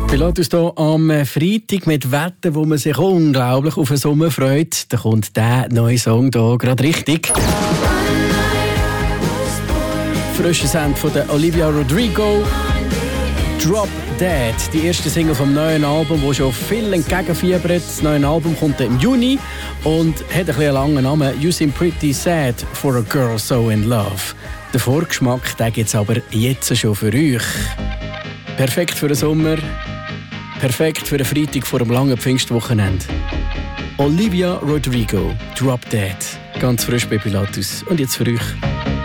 Pilatus hier am Freitag mit Wetter, wo man sich unglaublich auf den Sommer freut. Da kommt der neue Song hier gerade richtig. Frische Send von der Olivia Rodrigo. Drop Dead, die erste Single vom neuen Album, das schon viel entgegenfiebert. Das neue Album kommt im Juni und hat ein bisschen einen langen Namen. You seem pretty sad for a girl so in love. Den Vorgeschmack gibt es aber jetzt schon für euch. Perfekt für den Sommer, perfekt für den Freitag vor dem langen Pfingstwochenende. Olivia Rodrigo, Drop Dead. Ganz frisch bei Pilatus. Und jetzt für euch.